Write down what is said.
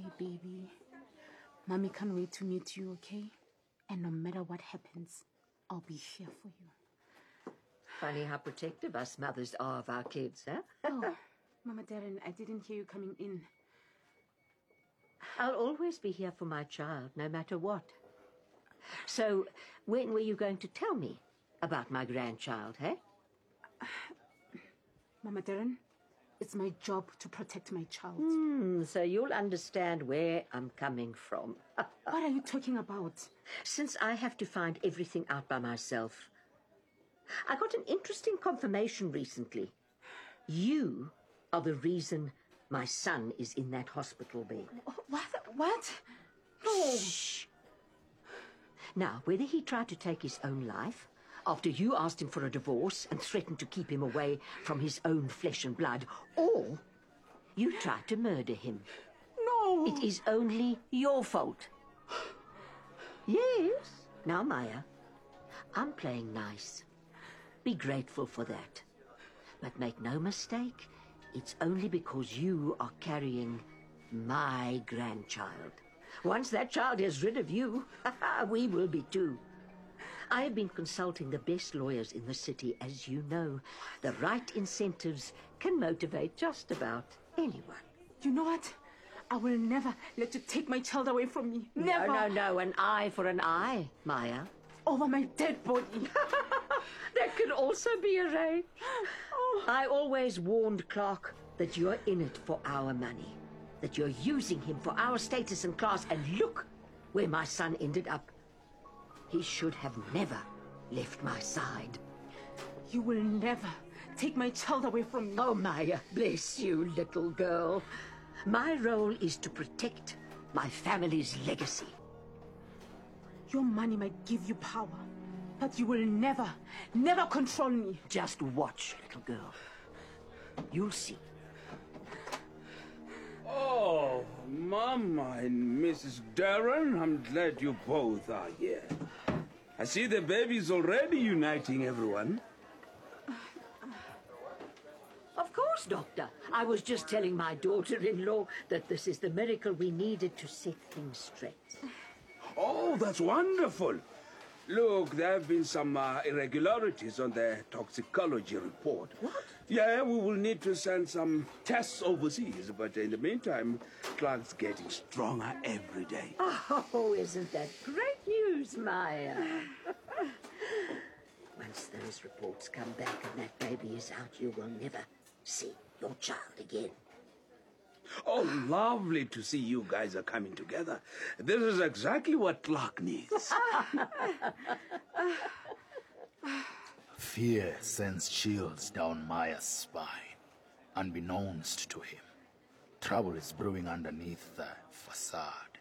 okay, baby. Mommy can't wait to meet you, okay? And no matter what happens, I'll be here for you. Funny how protective us mothers are of our kids, huh? Oh, Mama Darren, I didn't hear you coming in. I'll always be here for my child, no matter what. So, when were you going to tell me about my grandchild, hey? Mama Darren, it's my job to protect my child. So you'll understand where I'm coming from. What are you talking about? Since I have to find everything out by myself, I got an interesting confirmation recently. You are the reason my son is in that hospital bed. What? No. Shh. Now, whether he tried to take his own life after you asked him for a divorce and threatened to keep him away from his own flesh and blood, or you tried to murder him, No. it is only your fault. Yes. Now, Maya, I'm playing nice. Be grateful for that. But make no mistake, it's only because you are carrying my grandchild. Once that child is rid of you, we will be too. I have been consulting the best lawyers in the city, as you know. The right incentives can motivate just about anyone. You know what? I will never let you take my child away from me. Never. No. An eye for an eye, Maya. Over my dead body. That could also be arranged. I always warned Clark that you're in it for our money, that you're using him for our status and class, and look where my son ended up. He should have never left my side. You will never take my child away from me. Oh, Maya, bless you, little girl. My role is to protect my family's legacy. Your money might give you power, but you will never control me. Just watch, little girl. You'll see. Oh, Mama and Mrs. Darren, I'm glad you both are here. I see the baby's already uniting everyone. Of course, Doctor. I was just telling my daughter-in-law that this is the miracle we needed to set things straight. Oh, that's wonderful. Look, there have been some irregularities on the toxicology report. What? Yeah, we will need to send some tests overseas, but in the meantime, Clark's getting stronger every day. Oh, isn't that great news, Maya? Once those reports come back and that baby is out, you will never see your child again. Oh, lovely to see you guys are coming together. This is exactly what Clark needs. Fear sends chills down Maya's spine, unbeknownst to him. Trouble is brewing underneath the facade.